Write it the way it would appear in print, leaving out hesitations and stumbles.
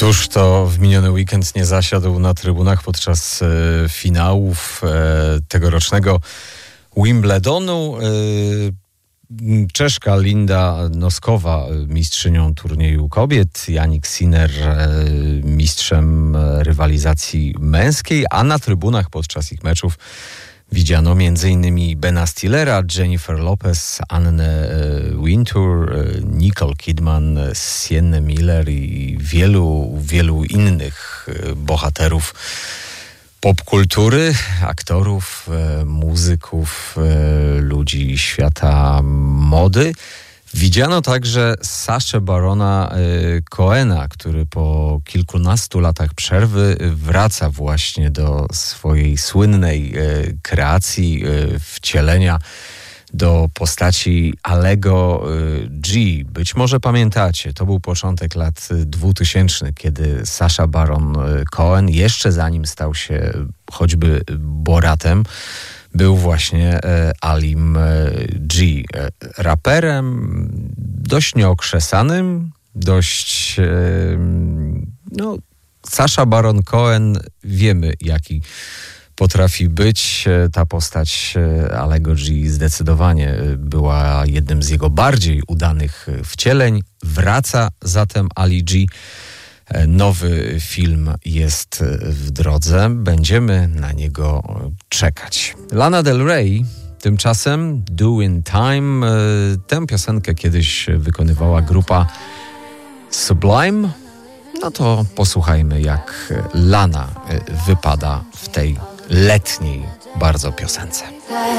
Któż to w miniony weekend nie zasiadł na trybunach podczas finałów tegorocznego Wimbledonu? Czeszka Linda Noskowa, mistrzynią turnieju kobiet, Jannik Sinner, mistrzem rywalizacji męskiej, a na trybunach podczas ich meczów widziano m.in. Bena Stillera, Jennifer Lopez, Annę Wintour, Nicole Kidman, Siennę Miller i wielu innych bohaterów popkultury, aktorów, muzyków, ludzi świata mody. Widziano także Saszę Barona Cohena, który po kilkunastu latach przerwy wraca właśnie do swojej słynnej kreacji, wcielenia do postaci Allego G. Być może pamiętacie, to był początek lat 2000, kiedy Sacha Baron Cohen, jeszcze zanim stał się choćby Boratem, był właśnie Alim G. Raperem dość nieokrzesanym, Sacha Baron Cohen, wiemy jaki potrafi być. Ta postać Allego G zdecydowanie była jednym z jego bardziej udanych wcieleń. Wraca zatem Ali G. Nowy film jest w drodze. Będziemy na niego czekać. Lana Del Rey tymczasem Doing Time. Tę piosenkę kiedyś wykonywała grupa Sublime. No to posłuchajmy, jak Lana wypada w tej letniej bardzo piosence.